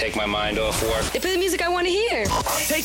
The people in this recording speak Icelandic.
take my mind off work. They play the music I want to hear. Take